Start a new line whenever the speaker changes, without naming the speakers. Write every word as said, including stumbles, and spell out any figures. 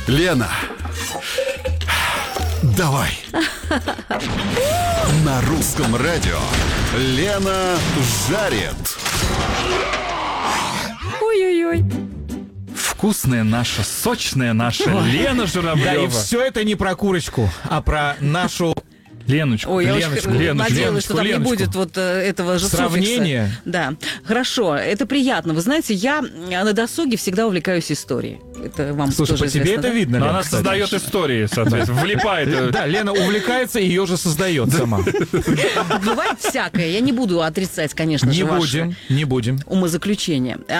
Лена, давай. На русском радио Лена жарит.
Ой-ой-ой.
Вкусная наша, сочная наша Лена Журавлева.
Да, и все это не про курочку, а про нашу...
Леночку,
Ой, я
Леночку,
очень
Леночку,
надеялась,
Леночку,
что там
Леночку.
не будет вот э, этого же
Сравнения.
суффикса. Да, хорошо, это приятно. Вы знаете, я на досуге всегда увлекаюсь историей. Это вам
Слушай,
тоже
по тебе
известно,
это
да?
видно,
Но
Лен,
она
кстати.
создает истории, соответственно, влипает.
Да, Лена увлекается и ее же создает сама.
Бывает всякое. Я не буду отрицать, конечно
Не
же, ваши
будем, не будем.
умозаключения.